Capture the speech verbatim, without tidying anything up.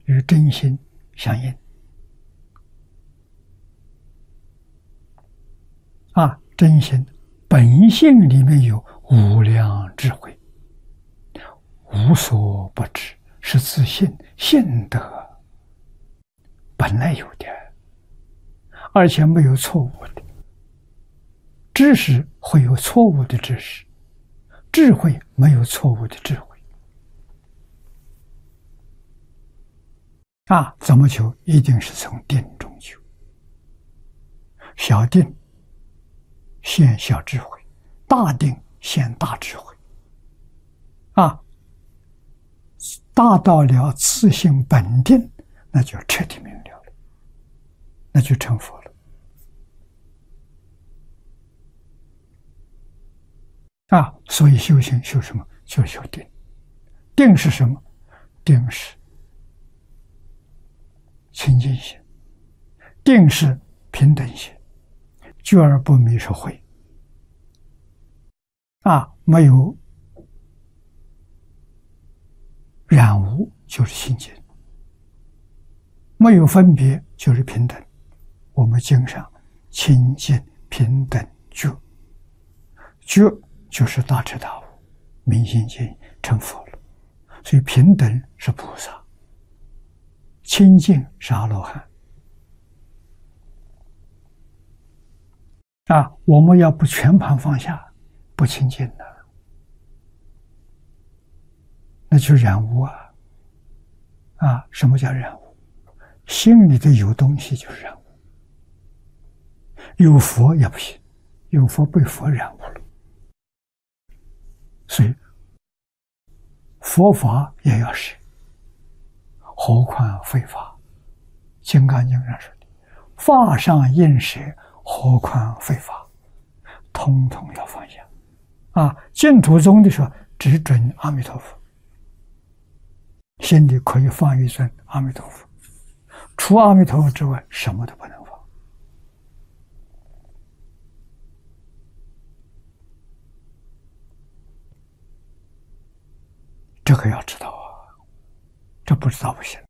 与真心相应。啊，真心本性里面有无量智慧，无所不知，是自信性德本来有的，而且没有错误的。知识会有错误的知识，智慧没有错误的智慧。啊，怎么求？一定是从定中求。小定现小智慧，大定现大智慧。啊，达到了自性本定，那就彻底明了了，那就成佛了。啊，所以修行修什么？就是修定。定是什么？定是清净心，定是平等心，觉而不迷是慧。啊，没有染污就是清净，没有分别就是平等。我们经上清净平等觉，觉就是大彻大悟，明心见性成佛了。所以平等是菩萨，清净是阿罗汉。啊，我们要不全盘放下，不清净的，那就染污啊！啊，什么叫染污？心里头有东西就是染污，有佛也不行，有佛被佛染污了。所以佛法也要舍，何况非法？金刚经上说的，法上应舍，何况非法？通通要放下。啊，净土宗的说，只准阿弥陀佛，心里可以放一尊阿弥陀佛，除阿弥陀佛之外，什么都不能放。这个要知道啊，这不知道不行。